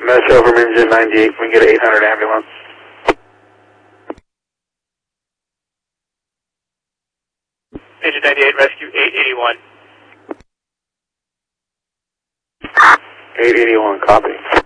Metro from engine 98, we can get an 800 ambulance. Engine 98, rescue 881. 881, copy.